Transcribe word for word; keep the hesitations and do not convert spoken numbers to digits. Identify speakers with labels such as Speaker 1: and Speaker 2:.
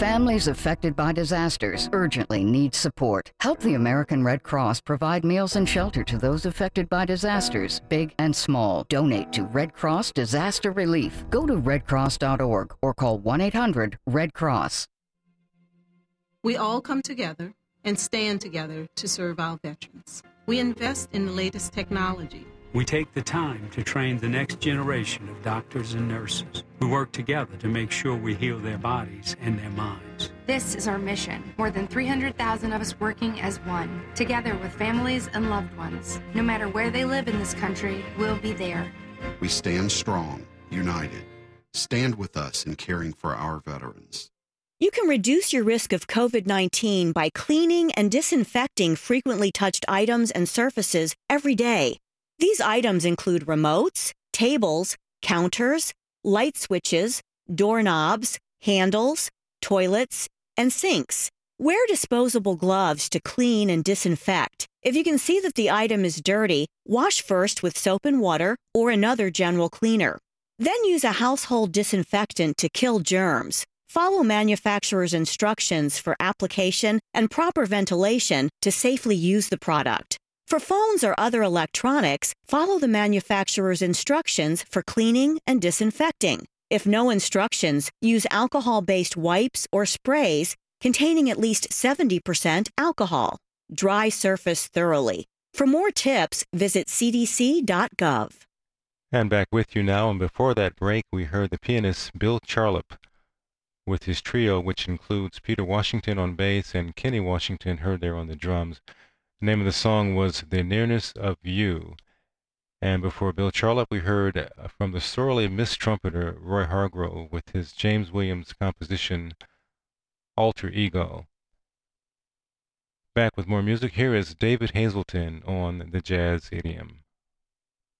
Speaker 1: Families affected by disasters urgently need support. Help the American Red Cross provide meals and shelter to those affected by disasters, big and small. Donate to Red Cross Disaster Relief. Go to red cross dot org or call one eight hundred red cross.
Speaker 2: We all come together and stand together to serve our veterans. We invest in the latest technology.
Speaker 3: We take the time to train the next generation of doctors and nurses who work together to make sure we heal their bodies and their minds.
Speaker 4: This is our mission. More than three hundred thousand of us working as one, together with families and loved ones. No matter where they live in this country, we'll be there.
Speaker 5: We stand strong, united. Stand with us in caring for our veterans.
Speaker 6: You can reduce your risk of COVID nineteen by cleaning and disinfecting frequently touched items and surfaces every day. These items include remotes, tables, counters, light switches, doorknobs, handles, toilets, and sinks. Wear disposable gloves to clean and disinfect. If you can see that the item is dirty, wash first with soap and water or another general cleaner. Then use a household disinfectant to kill germs. Follow manufacturer's instructions for application and proper ventilation to safely use the product. For phones or other electronics, follow the manufacturer's instructions for cleaning and disinfecting. If no instructions, use alcohol-based wipes or sprays containing at least seventy percent alcohol. Dry surface thoroughly. For more tips, visit c d c dot gov.
Speaker 7: And back with you now, and before that break, we heard the pianist Bill Charlap with his trio, which includes Peter Washington on bass and Kenny Washington heard there on the drums. The name of the song was The Nearness of You. And before Bill Charlap, we heard from the sorely missed trumpeter Roy Hargrove with his James Williams composition, Alter Ego. Back with more music, here is David Hazelton on the Jazz Idiom.